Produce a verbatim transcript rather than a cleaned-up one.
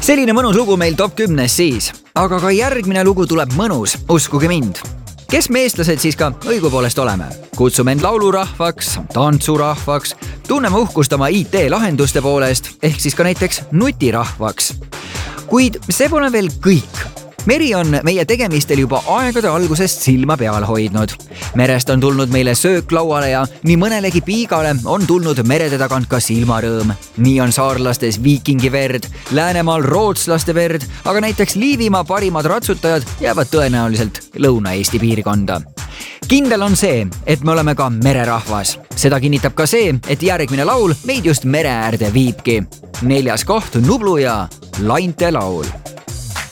Selline mõnus lugu meil top kümnes siis, aga ka järgmine lugu tuleb mõnus, uskuge mind. Kes me eestlased siis ka õigupoolest oleme? Kutsume end laulurahvaks, tantsurahvaks, tunneme uhkust oma I T-lahenduste poolest, ehk siis ka näiteks nutirahvaks. Kuid see pole veel kõik. Meri on meie tegemistel juba aegade algusest silma peal hoidnud. Merest on tulnud meile söök lauale ja nii mõnelegi piigale on tulnud merede tagant ka silmarõõm. Nii on saarlastes viikingi verd, Läänemaal rootslaste verd, aga näiteks Liivimaa parimad ratsutajad jäävad tõenäoliselt Lõuna-Eesti piirkonda. Kindel on see, et me oleme ka mererahvas. Seda kinnitab ka see, et järgmine laul meid just mere äärde viibki. Neljas koht Nublu ja Lainte laul.